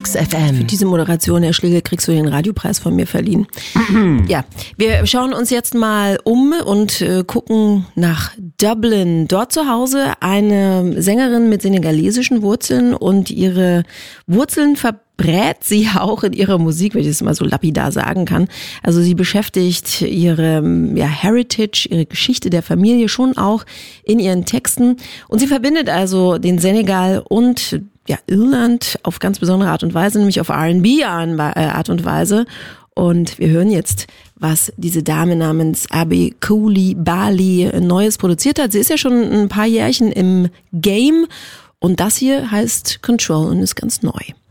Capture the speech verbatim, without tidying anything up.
Kicks F M. Für diese Moderation, Herr Schlegel, kriegst du den Radiopreis von mir verliehen. Ja, wir schauen uns jetzt mal um und äh, gucken nach Dublin. Dort zu Hause eine Sängerin mit senegalesischen Wurzeln und ihre Wurzeln verbrät sie auch in ihrer Musik, wenn ich das mal so lapidar sagen kann. Also sie beschäftigt ihre ja, Heritage, ihre Geschichte der Familie schon auch in ihren Texten. Und sie verbindet also den Senegal und ja, Irland auf ganz besondere Art und Weise, nämlich auf R and B Art und Weise. Und wir hören jetzt, was diese Dame namens Abbey Coulibaly Neues produziert hat. Sie ist ja schon ein paar Jährchen im Game und das hier heißt Control und ist ganz neu.